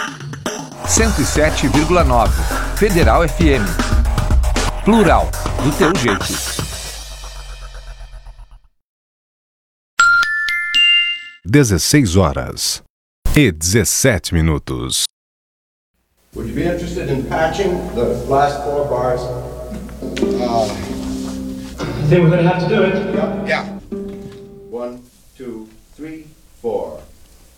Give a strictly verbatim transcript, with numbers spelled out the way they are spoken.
cento e sete vírgula nove Federal F M. Plural, do teu jeito. dezesseis horas e dezessete minutos. Would you be interested in patching the last four bars? I think we're going to have to do it. Yeah. Yeah. One, two, three, four.